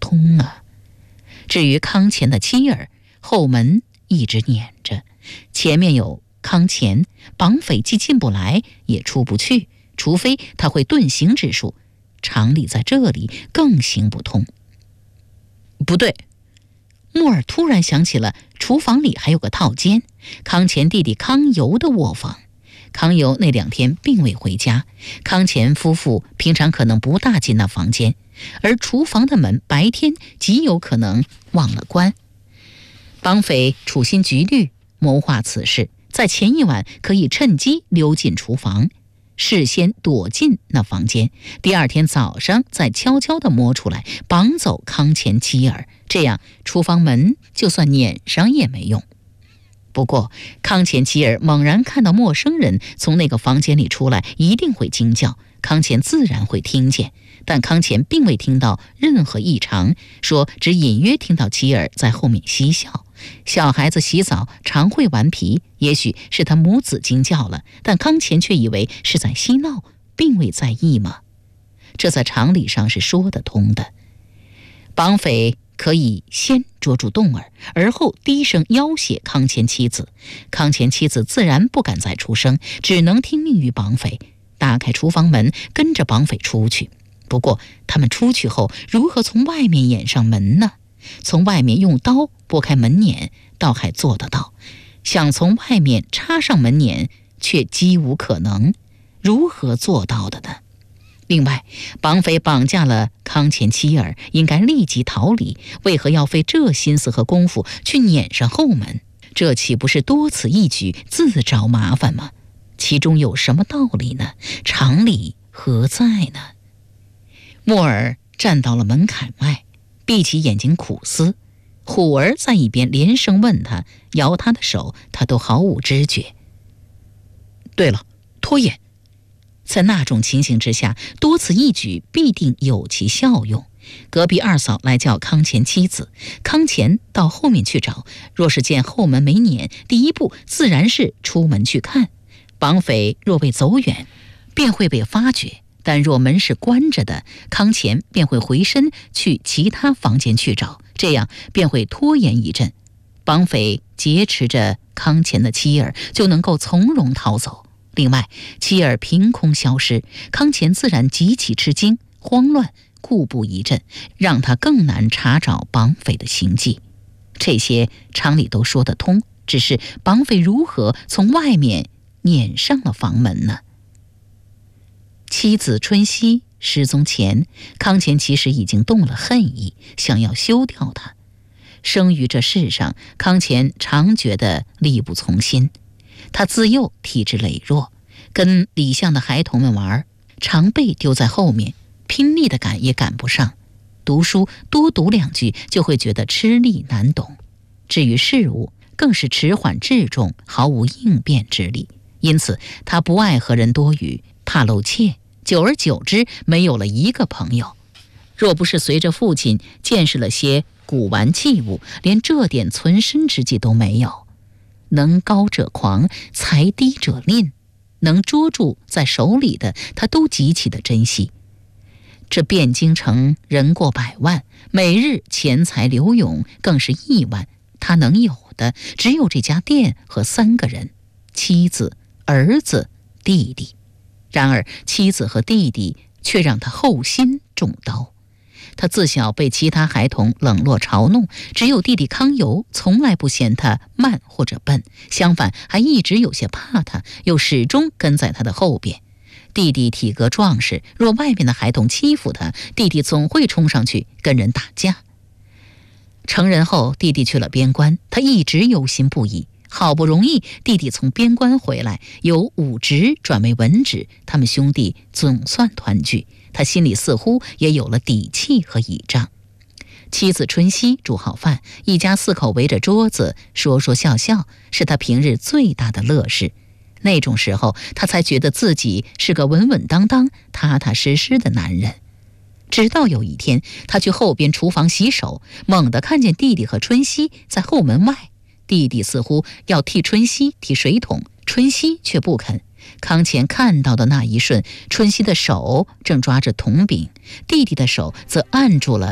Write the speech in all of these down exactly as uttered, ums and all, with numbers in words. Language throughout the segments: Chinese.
通啊。至于康乾的妻儿，后门一直撵着，前面有康乾，绑匪既进不来也出不去，除非他会遁形之术，常理在这里更行不通。不对，木耳突然想起了厨房里还有个套间，康乾弟弟康由的卧房。康由那两天并未回家，康乾夫妇平常可能不大进那房间，而厨房的门白天极有可能忘了关。绑匪处心积虑谋划此事，在前一晚可以趁机溜进厨房，事先躲进那房间，第二天早上再悄悄地摸出来，绑走康乾妻儿，这样厨房门就算撵上也没用。不过康乾妻儿猛然看到陌生人从那个房间里出来，一定会惊叫，康乾自然会听见，但康乾并未听到任何异常，说只隐约听到妻儿在后面嬉笑。小孩子洗澡常会顽皮，也许是他母子惊叫了，但康乾却以为是在嬉闹，并未在意嘛。这在常理上是说得通的。绑匪可以先捉住动儿，而后低声要挟康乾妻子，康乾妻子自然不敢再出声，只能听命于绑匪，打开厨房门，跟着绑匪出去。不过他们出去后，如何从外面掩上门呢？从外面用刀拨开门撵倒还做得到，想从外面插上门撵却几无可能，如何做到的呢？另外，绑匪绑架了康乾妻儿，应该立即逃离，为何要费这心思和功夫去撵上后门？这岂不是多此一举，自找麻烦吗？其中有什么道理呢？常理何在呢？木耳站到了门槛外，闭起眼睛苦思，虎儿在一边连声问他，摇他的手，他都毫无知觉。对了，拖延。在那种情形之下，多此一举必定有其效用。隔壁二嫂来叫康乾妻子，康乾到后面去找，若是见后门没撵，第一步自然是出门去看。绑匪若未走远，便会被发觉，但若门是关着的，康乾便会回身去其他房间去找，这样便会拖延一阵。绑匪劫持着康乾的妻儿，就能够从容逃走。另外，妻儿凭空消失，康乾自然极其吃惊、慌乱，故步一阵，让他更难查找绑匪的行迹。这些常理都说得通，只是绑匪如何从外面撵上了房门呢？妻子春熙失踪前，康乾其实已经动了恨意，想要休掉他。生于这世上，康乾常觉得力不从心。他自幼体质羸弱，跟李巷的孩童们玩，常被丢在后面，拼命的赶也赶不上。读书多读两句就会觉得吃力难懂，至于事物更是迟缓滞重，毫无应变之力。因此他不爱和人多语，怕露怯，久而久之没有了一个朋友。若不是随着父亲见识了些古玩器物，连这点存身之计都没有。能高者狂，才低者吝，能捉住在手里的，他都极其的珍惜。这汴京城人过百万，每日钱财流涌，更是亿万，他能有的只有这家店和三个人：妻子、儿子、弟弟。然而妻子和弟弟却让他后心中刀。他自小被其他孩童冷落嘲弄，只有弟弟康由从来不嫌他慢或者笨，相反还一直有些怕他，又始终跟在他的后边。弟弟体格壮实，若外面的孩童欺负他，弟弟总会冲上去跟人打架。成人后，弟弟去了边关，他一直忧心不已。好不容易弟弟从边关回来，由武职转为文职，他们兄弟总算团聚，他心里似乎也有了底气和倚仗。妻子春熙煮好饭，一家四口围着桌子说说笑笑，是他平日最大的乐事。那种时候，他才觉得自己是个稳稳当当、踏踏实实的男人。直到有一天，他去后边厨房洗手，猛地看见弟弟和春熙在后门外。弟弟似乎要替春熙提水桶，春熙却不肯。康乾看到的那一瞬，春熙的手正抓着铜柄，弟弟的手则按住了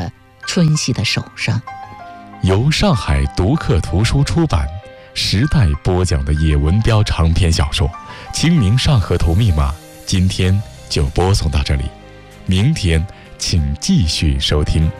春熙的手上。 由上海读客图书出版，时代播讲的野文标长篇小说《清明上河图密码》，今天就播送到这里，明天请继续收听。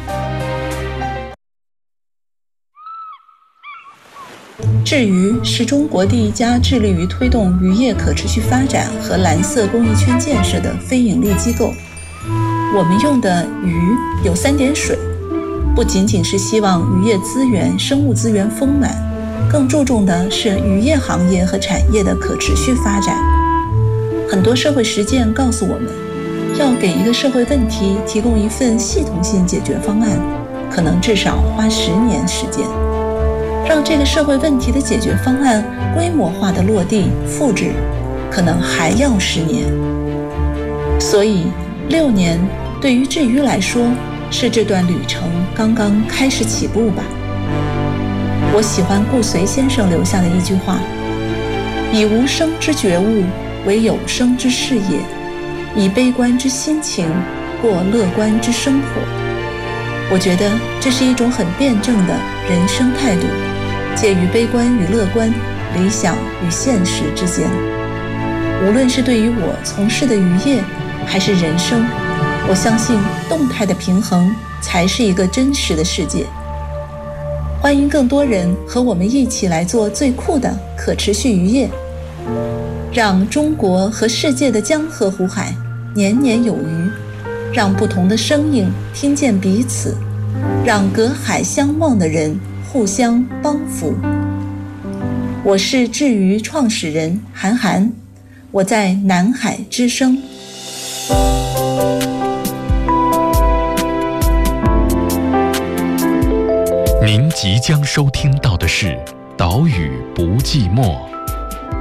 智鱼是中国第一家致力于推动渔业可持续发展和蓝色公益圈建设的非营利机构。我们用的鱼有三点水，不仅仅是希望渔业资源、生物资源丰满，更注重的是渔业行业和产业的可持续发展。很多社会实践告诉我们，要给一个社会问题提供一份系统性解决方案，可能至少花十年时间。让这个社会问题的解决方案规模化的落地复制，可能还要十年。所以六年对于智鱼来说，是这段旅程刚刚开始起步吧。我喜欢顾随先生留下的一句话：以无声之觉悟为有声之事业，以悲观之心情过乐观之生活。我觉得这是一种很辩证的人生态度，介于悲观与乐观、理想与现实之间。无论是对于我从事的渔业还是人生，我相信动态的平衡才是一个真实的世界。欢迎更多人和我们一起来做最酷的可持续渔业，让中国和世界的江河湖海年年有余，让不同的声音听见彼此，让隔海相望的人互相帮扶。我是智鱼创始人韩寒，我在南海之声。 您即将收听到的是《岛屿不寂寞》。